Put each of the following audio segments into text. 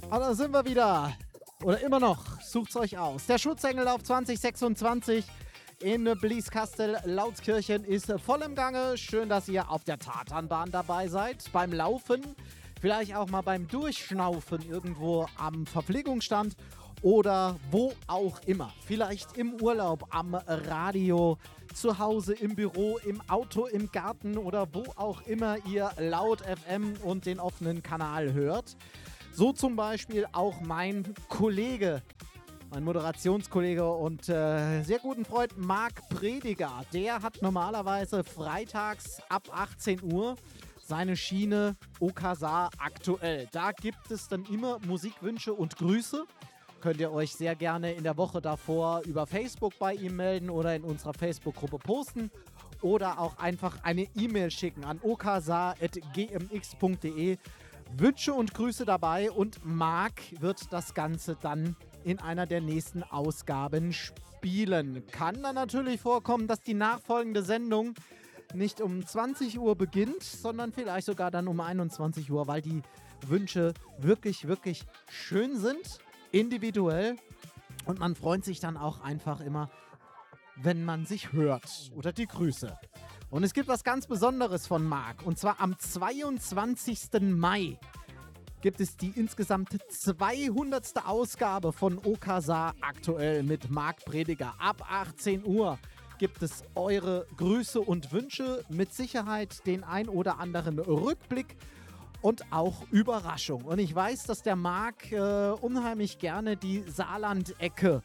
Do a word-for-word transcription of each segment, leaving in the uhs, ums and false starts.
Aber da sind wir wieder. Oder immer noch. Sucht's euch aus. Der Schutzengel zwanzig sechsundzwanzig in Blieskastel-Lautskirchen ist voll im Gange. Schön, dass ihr auf der Tatanbahn dabei seid. Beim Laufen, vielleicht auch mal beim Durchschnaufen irgendwo am Verpflegungsstand oder wo auch immer. Vielleicht im Urlaub, am Radio, zu Hause, im Büro, im Auto, im Garten oder wo auch immer ihr Laut F M und den offenen Kanal hört. So zum Beispiel auch mein Kollege, mein Moderationskollege und äh, sehr guten Freund Marc Prediger. Der hat normalerweise freitags ab achtzehn Uhr seine Schiene Okasa aktuell. Da gibt es dann immer Musikwünsche und Grüße. Könnt ihr euch sehr gerne in der Woche davor über Facebook bei ihm melden oder in unserer Facebook-Gruppe posten oder auch einfach eine E-Mail schicken an okasa at g m x punkt d e. Wünsche und Grüße dabei und Marc wird das Ganze dann in einer der nächsten Ausgaben spielen. Kann dann natürlich vorkommen, dass die nachfolgende Sendung nicht um zwanzig Uhr beginnt, sondern vielleicht sogar dann um einundzwanzig Uhr, weil die Wünsche wirklich, wirklich schön sind, individuell und man freut sich dann auch einfach immer, wenn man sich hört oder die Grüße. Und es gibt was ganz Besonderes von Marc. Und zwar am zweiundzwanzigsten Mai gibt es die insgesamt zweihundertste Ausgabe von Okasa aktuell mit Marc Prediger. Ab achtzehn Uhr gibt es eure Grüße und Wünsche. Mit Sicherheit den ein oder anderen Rückblick und auch Überraschung. Und ich weiß, dass der Marc äh, unheimlich gerne die Saarland-Ecke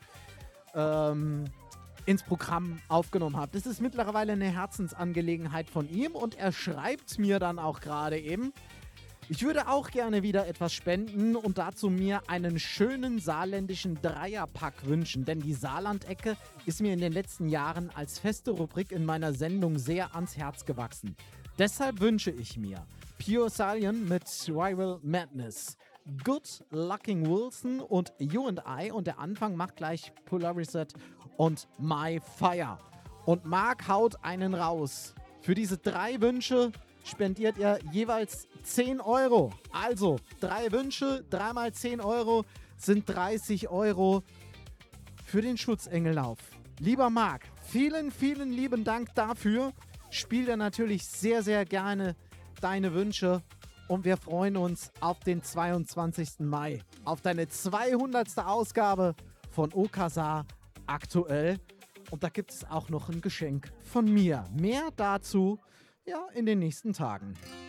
ähm, ins Programm aufgenommen habe. Das ist mittlerweile eine Herzensangelegenheit von ihm und er schreibt mir dann auch gerade eben, ich würde auch gerne wieder etwas spenden und dazu mir einen schönen saarländischen Dreierpack wünschen, denn die Saarland-Ecke ist mir in den letzten Jahren als feste Rubrik in meiner Sendung sehr ans Herz gewachsen. Deshalb wünsche ich mir Pure Salion mit Rival Madness, Good Lucking Wilson und You and I und der Anfang macht gleich Polarized und My Fire. Und Marc haut einen raus. Für diese drei Wünsche spendiert er jeweils zehn Euro. Also drei Wünsche, dreimal zehn Euro sind dreißig Euro für den Schutzengellauf. Lieber Marc, vielen, vielen lieben Dank dafür. Spielt er natürlich sehr, sehr gerne deine Wünsche. Und wir freuen uns auf den zweiundzwanzigsten Mai, auf deine zweihundertste Ausgabe von Okasa aktuell. Und da gibt es auch noch ein Geschenk von mir. Mehr dazu ja in den nächsten Tagen.